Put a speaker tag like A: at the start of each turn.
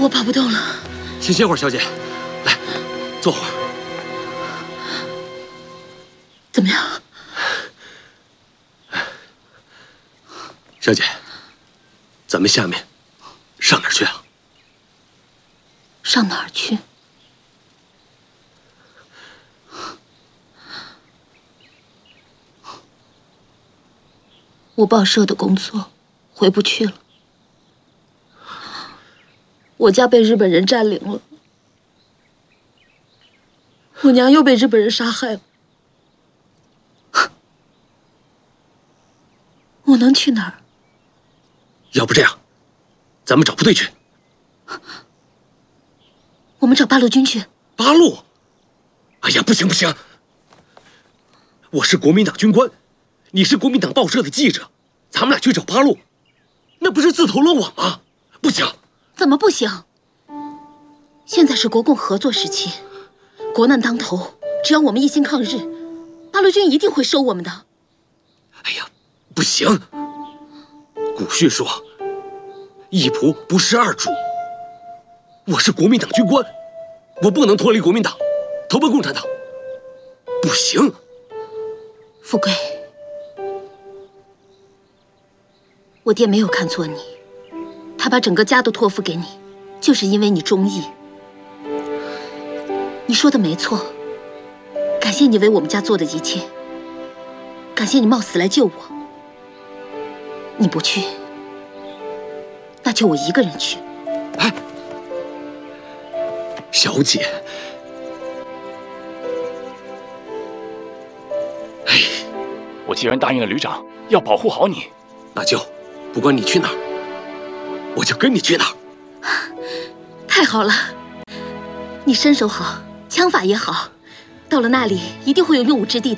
A: 我跑不动了。
B: 先歇会儿，小姐，来，坐会儿。
A: 怎么样？
B: 小姐，咱们下面上哪儿去啊？
A: 上哪儿去？我报社的工作回不去了，我家被日本人占领了，我娘又被日本人杀害了，我能去哪儿？
B: 要不这样，咱们找部队去。
A: 我们找八路军去。
B: 八路？哎呀，不行不行！我是国民党军官，你是国民党报社的记者，咱们俩去找八路，那不是自投罗网吗？不行！
A: 怎么不行？现在是国共合作时期，国难当头，只要我们一心抗日，八路军一定会收我们的。
B: 哎呀，不行！古训说，一仆不识二主。我是国民党军官，我不能脱离国民党，投奔共产党，不行。
A: 富贵，我爹没有看错你，他把整个家都托付给你，就是因为你忠义。你说的没错，感谢你为我们家做的一切，感谢你冒死来救我。你不去，那就我一个人去。
B: 哎，小姐，哎，
C: 我既然答应了旅长，要保护好你，
B: 那就不管你去哪儿，我就跟你去哪儿。
A: 太好了，你身手好，枪法也好，到了那里一定会有用武之地的。